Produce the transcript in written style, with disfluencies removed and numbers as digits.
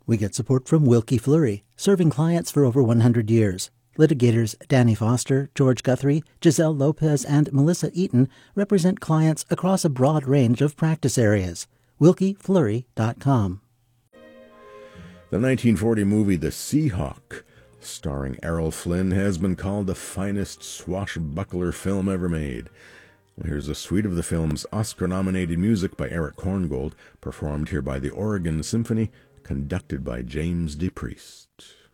We get support from Wilkie Fleury, serving clients for over 100 years. Litigators Danny Foster, George Guthrie, Giselle Lopez, and Melissa Eaton represent clients across a broad range of practice areas. WilkieFleury.com. The 1940 movie The Seahawk, starring Errol Flynn, has been called the finest swashbuckler film ever made. Here's a suite of the film's Oscar-nominated music by Eric Korngold, performed here by the Oregon Symphony, conducted by James DePriest.